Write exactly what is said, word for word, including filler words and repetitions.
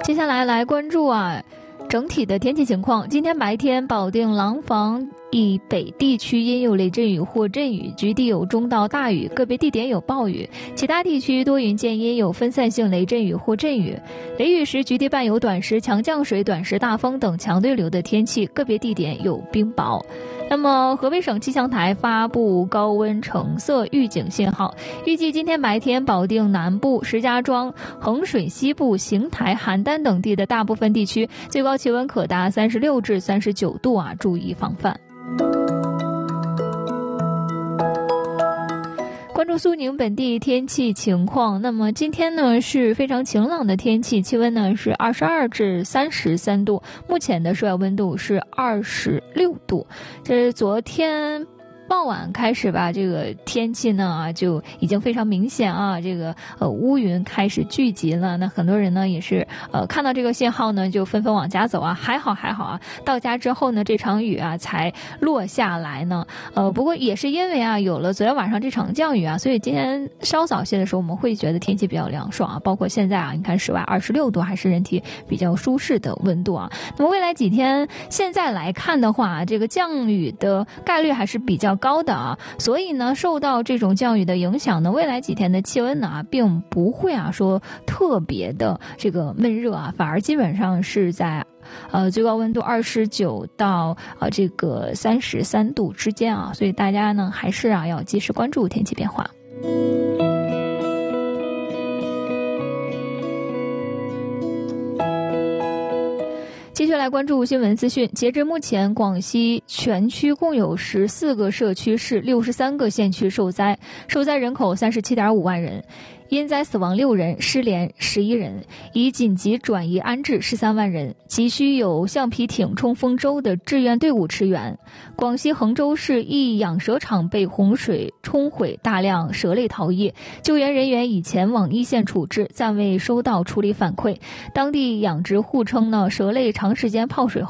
接下来来关注啊整体的天气情况。今天白天，保定廊坊以北地区阴有雷阵雨或阵雨，局地有中到大雨，个别地点有暴雨；其他地区多云见阴，有分散性雷阵雨或阵雨。雷雨时，局地伴有短时强降水、短时大风等强对流的天气，个别地点有冰雹。那么，河北省气象台发布高温橙色预警信号，预计今天白天，保定南部、石家庄、衡水西部、邢台、邯郸等地的大部分地区，最高气温可达三十六至三十九度啊，注意防范。关注苏宁本地天气情况，那么今天呢是非常晴朗的天气，气温呢是二十二至三十三度，目前的室外温度是二十六度。这是昨天傍晚开始吧，这个天气呢啊就已经非常明显啊，这个呃乌云开始聚集了。那很多人呢也是呃看到这个信号呢就纷纷往家走啊，还好还好啊，到家之后呢这场雨啊才落下来呢。呃不过也是因为啊有了昨天晚上这场降雨啊，所以今天稍早些的时候我们会觉得天气比较凉爽啊，包括现在啊你看室外二十六度还是人体比较舒适的温度啊。那么未来几天现在来看的话，这个降雨的概率还是比较高的啊，所以呢受到这种降雨的影响呢，未来几天的气温呢、啊、并不会啊说特别的这个闷热啊，反而基本上是在呃最高温度二十九到呃这个三十三度之间啊，所以大家呢还是啊要及时关注天气变化。继续来关注新闻资讯。截至目前，广西全区共有十四个社区市、六十三个县区受灾，受灾人口三十七点五万人。因灾死亡六人，失联十一人，已紧急转移安置十三万人，急需有橡皮艇冲锋舟的志愿队伍驰援。广西衡州市一养蛇场被洪水冲毁，大量蛇类逃逸，救援人员已前往一线处置，暂未收到处理反馈。当地养殖户称呢，蛇类长时间泡水后